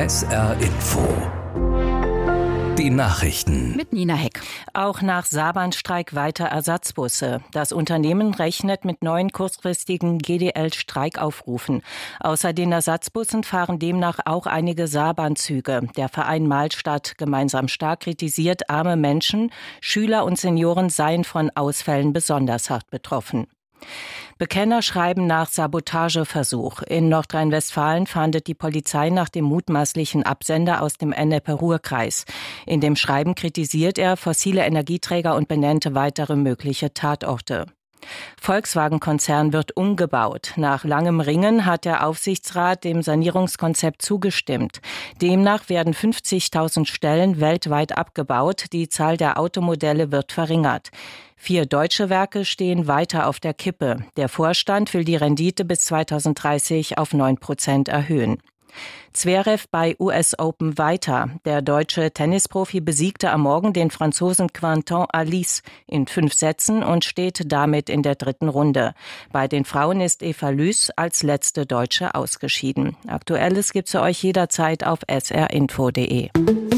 SR Info. Die Nachrichten. Mit Nina Heck. Auch nach Saarbahnstreik weiter Ersatzbusse. Das Unternehmen rechnet mit neuen kurzfristigen GDL-Streikaufrufen. Außer den Ersatzbussen fahren demnach auch einige Saarbahnzüge. Der Verein Mahlstadt Gemeinsam Stark kritisiert, arme Menschen, Schüler und Senioren seien von Ausfällen besonders hart betroffen. Bekenner schreiben nach Sabotageversuch. In Nordrhein-Westfalen fahndet die Polizei nach dem mutmaßlichen Absender aus dem Ennepe-Ruhr-Kreis. In dem Schreiben kritisiert er fossile Energieträger und benennte weitere mögliche Tatorte. Volkswagen-Konzern wird umgebaut. Nach langem Ringen hat der Aufsichtsrat dem Sanierungskonzept zugestimmt. Demnach werden 50.000 Stellen weltweit abgebaut. Die Zahl der Automodelle wird verringert. 4 deutsche Werke stehen weiter auf der Kippe. Der Vorstand will die Rendite bis 2030 auf 9% erhöhen. Zverev bei US Open weiter. Der deutsche Tennisprofi besiegte am Morgen den Franzosen Quentin Halys in 5 Sätzen und steht damit in der 3. Runde. Bei den Frauen ist Eva Lüß als letzte Deutsche ausgeschieden. Aktuelles gibt's für euch jederzeit auf srinfo.de.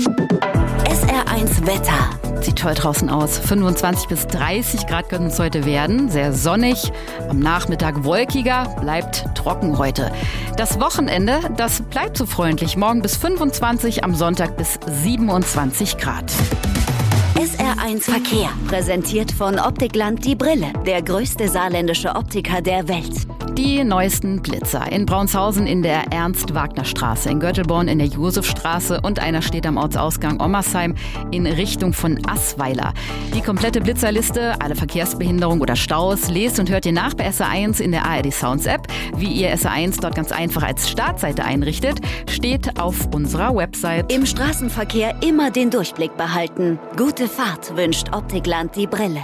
SR1 Wetter. Sieht toll draußen aus. 25 bis 30 Grad können es heute werden. Sehr sonnig. Am Nachmittag wolkiger. Bleibt trocken heute. Das Wochenende, das bleibt so freundlich. Morgen bis 25, am Sonntag bis 27 Grad. SR1 Verkehr. Präsentiert von Optikland die Brille. Der größte saarländische Optiker der Welt. Die neuesten Blitzer. In Braunshausen in der Ernst-Wagner-Straße, in Göttelborn in der Josefstraße und einer steht am Ortsausgang Ommersheim in Richtung von Assweiler. Die komplette Blitzerliste, alle Verkehrsbehinderungen oder Staus, lest und hört ihr nach bei SR1 in der ARD Sounds App. Wie ihr SR1 dort ganz einfach als Startseite einrichtet, steht auf unserer Website. Im Straßenverkehr immer den Durchblick behalten. Gute Fahrt wünscht Optikland die Brille.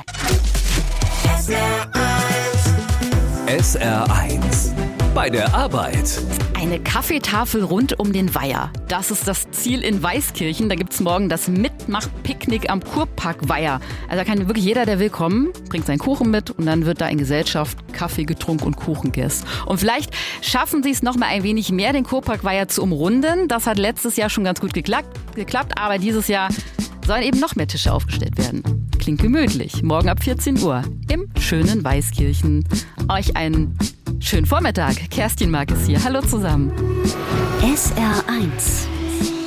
SR1 bei der Arbeit. Eine Kaffeetafel rund um den Weiher. Das ist das Ziel in Weißkirchen. Da gibt's morgen das Mitmach-Picknick am Kurpark Weiher. Also da kann wirklich jeder, der will, kommen, bringt seinen Kuchen mit und dann wird da in Gesellschaft Kaffee getrunken und Kuchen gegessen. Und vielleicht schaffen sie es noch mal ein wenig mehr, den Kurpark Weiher zu umrunden. Das hat letztes Jahr schon ganz gut geklappt, aber dieses Jahr sollen eben noch mehr Tische aufgestellt werden. Klingt gemütlich. Morgen ab 14 Uhr im schönen Weißkirchen. Euch einen schönen Vormittag. Kerstin Mark ist hier. Hallo zusammen. SR1